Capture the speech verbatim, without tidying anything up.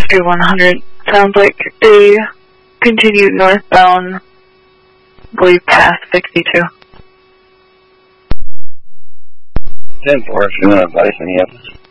Oscar one hundred. Sounds like they continued northbound, I believe past sixty-two. ten four, if you want to advise any of us.